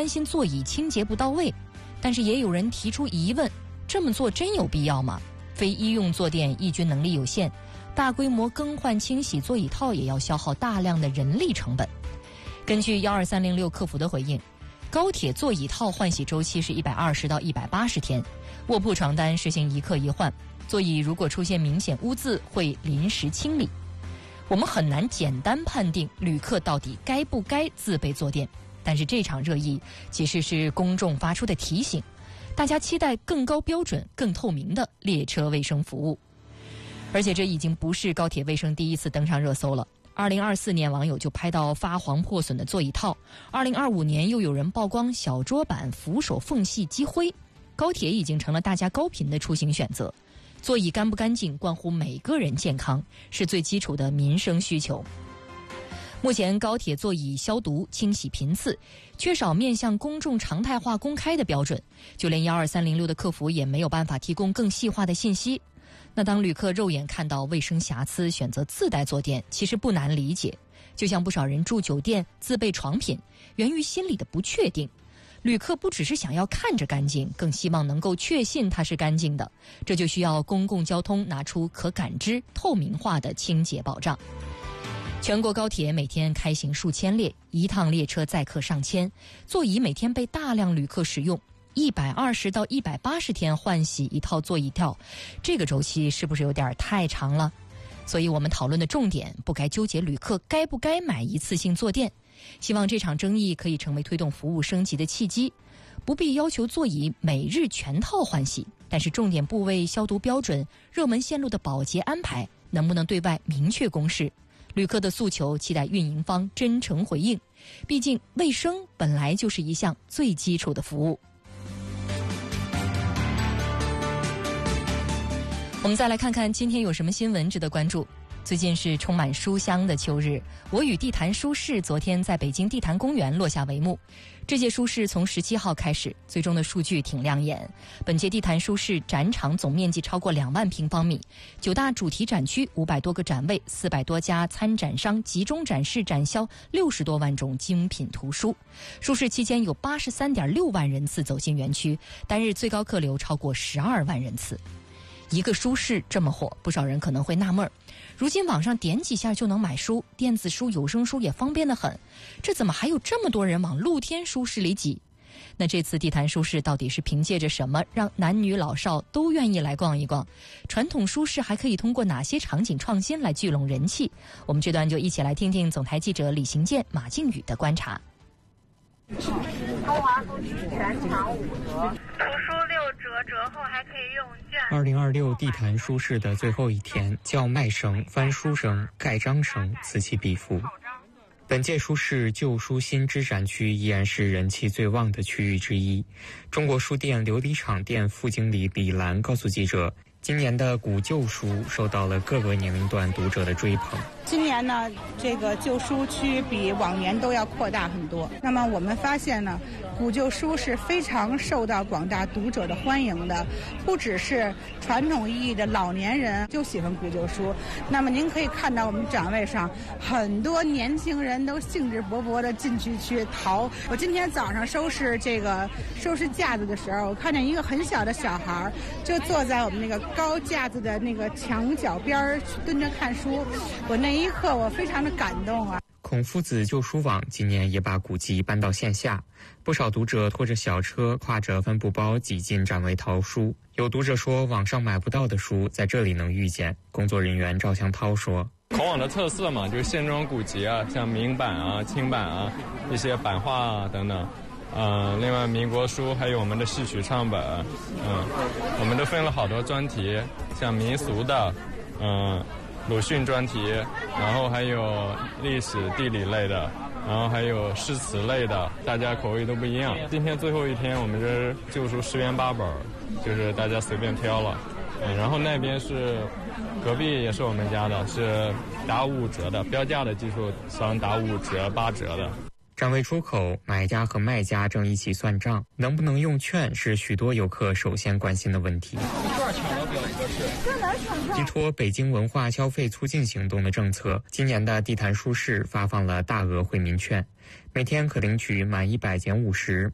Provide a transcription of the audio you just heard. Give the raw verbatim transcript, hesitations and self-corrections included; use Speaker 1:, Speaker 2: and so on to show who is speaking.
Speaker 1: 担心座椅清洁不到位，但是也有人提出疑问：这么做真有必要吗？非医用坐垫抑菌能力有限，大规模更换清洗座椅套也要消耗大量的人力成本。根据一二三零六客服的回应，高铁座椅套换洗周期是一百二十到一百八十天，卧铺床单实行一客一换，座椅如果出现明显污渍会临时清理。我们很难简单判定旅客到底该不该自备坐垫，但是这场热议其实是公众发出的提醒，大家期待更高标准、更透明的列车卫生服务。而且这已经不是高铁卫生第一次登上热搜了。二零二四年网友就拍到发黄破损的座椅套，二零二五年又有人曝光小桌板扶手缝隙积灰。高铁已经成了大家高频的出行选择，座椅干不干净关乎每个人健康，是最基础的民生需求。目前高铁座椅消毒清洗频次缺少面向公众常态化公开的标准，就连一二三零六的客服也没有办法提供更细化的信息。那当旅客肉眼看到卫生瑕疵选择自带坐垫，其实不难理解，就像不少人住酒店自备床品，源于心里的不确定。旅客不只是想要看着干净，更希望能够确信它是干净的，这就需要公共交通拿出可感知、透明化的清洁保障。全国高铁每天开行数千列，一趟列车载客上千，座椅每天被大量旅客使用，一百二十到一百八十天换洗一套座椅套，这个周期是不是有点太长了？所以我们讨论的重点不该纠结旅客该不该买一次性坐垫，希望这场争议可以成为推动服务升级的契机，不必要求座椅每日全套换洗，但是重点部位消毒标准、热门线路的保洁安排能不能对外明确公示？旅客的诉求期待运营方真诚回应，毕竟卫生本来就是一项最基础的服务。我们再来看看今天有什么新闻值得关注。最近是充满书香的秋日，我与地坛书市昨天在北京地坛公园落下帷幕。这届书市从十七号开始，最终的数据挺亮眼。本届地坛书市展场总面积超过两万平方米，九大主题展区五百多个展位，四百多家参展商集中展示展销六十多万种精品图书。书市期间有八十三点六万人次走进园区，单日最高客流超过十二万人次。一个书市这么火，不少人可能会纳闷儿，如今网上点几下就能买书，电子书、有声书也方便得很，这怎么还有这么多人往露天书市里挤？那这次地坛书市到底是凭借着什么让男女老少都愿意来逛一逛？传统书市还可以通过哪些场景创新来聚拢人气？我们这段就一起来听听总台记者李行健、马靖宇的观察。
Speaker 2: 中华书市全场五折，图书六折，折后还可以用券。
Speaker 3: 二零二六地坛书市的最后一天，叫卖声、翻书声、盖章声此起彼伏。本届书市旧书新知展区依然是人气最旺的区域之一。中国书店琉璃厂店副经理李兰告诉记者，今年的古旧书受到了各个年龄段读者的追捧。
Speaker 4: 今年呢，这个旧书区比往年都要扩大很多。那么我们发现呢，古旧书是非常受到广大读者的欢迎的，不只是传统意义的老年人就喜欢古旧书。那么您可以看到我们展位上很多年轻人都兴致勃勃地进去去淘。我今天早上收拾这个收拾架子的时候，我看见一个很小的小孩就坐在我们那个高架子的那个墙角边蹲着看书，我那一刻我非常的感动啊。
Speaker 3: 孔夫子旧书网今年也把古籍搬到线下，不少读者拖着小车，挎着帆布包挤进展位淘书。有读者说，网上买不到的书在这里能遇见。工作人员赵向涛说，
Speaker 5: 孔网的特色嘛，就是线装古籍啊，像明版啊、清版啊，一些版画啊等等。呃，另外民国书还有我们的戏曲唱本，嗯，我们都分了好多专题，像民俗的，嗯，鲁迅专题，然后还有历史地理类的，然后还有诗词类的，大家口味都不一样。今天最后一天，我们这旧书十元八本，就是大家随便挑了。嗯，然后那边是隔壁也是我们家的，是打五折的，标价的技术商打五折、八折的。
Speaker 3: 展位出口，买家和卖家正一起算账，能不能用券是许多游客首先关心的问题。依托北京文化消费促进行动的政策，今年的地坛书市发放了大额惠民券，每天可领取满一百减五十、